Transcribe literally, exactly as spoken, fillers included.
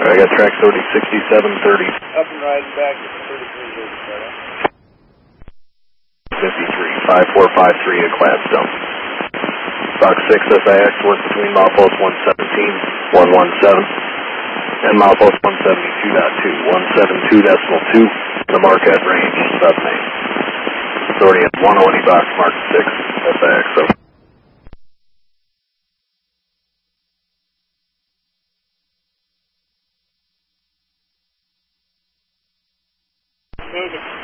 I got track thirty sixty-seven thirty. Up and riding back to thirty-three thirty. fifty-three, five four five three at Gladstone. Fox six S I X work between milepost one seventeen, one seventeen, and milepost one seventy-two point two, one seventy-two point two, the Marquette range, sub main. Authority at one oh any box, Mark six S I X. Over. Moving.